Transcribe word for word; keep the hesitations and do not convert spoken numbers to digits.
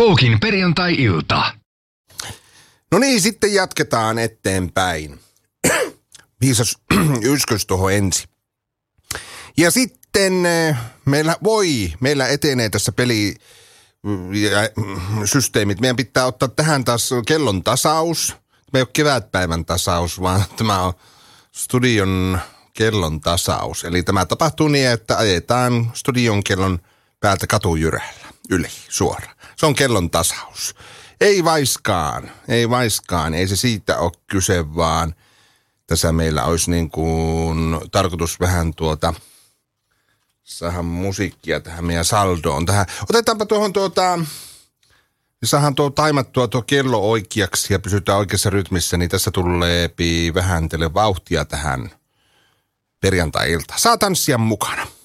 Spoken perjantai-ilta. No niin, sitten jatketaan eteenpäin. Viisas yskös tuohon ensin. Ja sitten meillä voi, meillä etenee tässä peli systeemit. Meidän pitää ottaa tähän taas kellon tasaus. Me ei ole kevätpäivän tasaus, vaan tämä on studion kellon tasaus. Eli tämä tapahtuu niin, että ajetaan studion kellon päältä katujyrällä yli suoraan. Se on kellon tasaus. Ei vaiskaan, ei vaiskaan, ei se siitä ole kyse, vaan tässä meillä olisi niin kuin tarkoitus vähän tuota, saada musiikkia tähän meidän saldoon. Tähän. Otetaanpa tuohon tuota, saadaan tuo taimattua tuo kello oikeaksi ja pysytään oikeassa rytmissä, niin tässä tulee vähän teille vauhtia tähän perjantai-iltaan. Saa tanssia mukana.